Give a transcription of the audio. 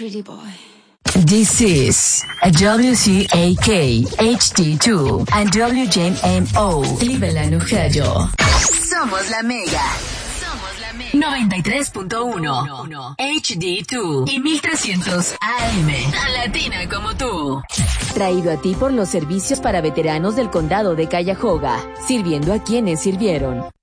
pretty boy. This is a WCAK HD2 and WJMO Cleveland, Ohio. Somos la Mega. 93.1 HD2 y 1300 AM. Tan latina como tú. Traído a ti por los servicios para veteranos del condado de Cuyahoga, sirviendo a quienes sirvieron.